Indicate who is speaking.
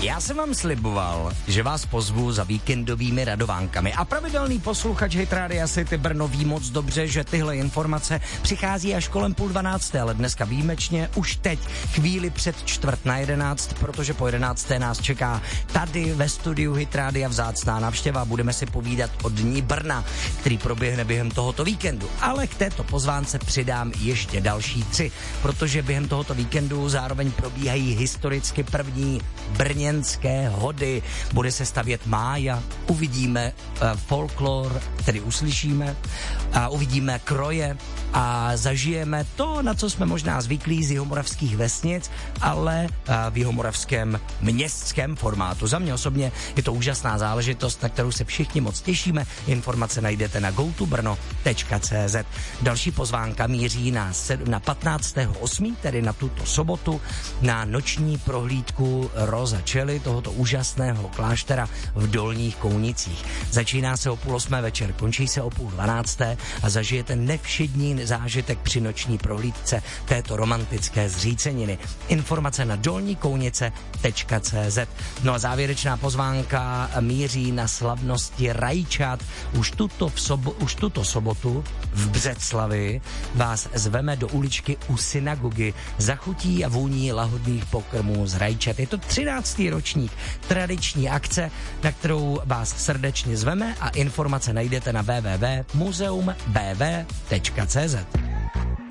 Speaker 1: Já jsem vám sliboval, že vás pozvu za víkendovými radovánkami a pravidelný posluchač Hit Radia City Brno ví moc dobře, že tyhle informace přichází až kolem 10:30, ale dneska výjimečně už teď, chvíli před 10:45, protože po 11. nás čeká tady ve studiu Hit Radia vzácná návštěva. Budeme si povídat o Dni Brna, který proběhne během tohoto víkendu. Ale k této pozvánce přidám ještě další 3, protože během tohoto víkendu zároveň probíhají historicky první brněnské hody. Bude se stavět mája, uvidíme folklor, tedy uslyšíme, a uvidíme kroje a zažijeme to, na co jsme možná zvyklí z jihomoravských vesnic, ale v jihomoravském městském formátu. Za mě osobně je to úžasná záležitost, na kterou se všichni moc těšíme. Informace najdete na gotobrno.cz. Další pozvánka míří na 15.8., tedy na tuto sobotu, na noční prohlídku Rosa Čely, tohoto úžasného kláštera v Dolních Kounicích. Začíná se o 8:30 večer, končí se o 11:30 a zažijete nevšední zážitek při noční prohlídce této romantické zříceniny. Informace na dolníkounice.cz. No a závěrečná pozvánka míří na slavnosti rajčat. Už tuto sobotu v Břeclavi vás zveme do uličky u synagogy za chutí a vůní lahodných pokrmů z rajčat. Je to 13. ročník tradiční akce, na kterou vás srdečně zveme a informace najdete na www.muzeumbv.cz.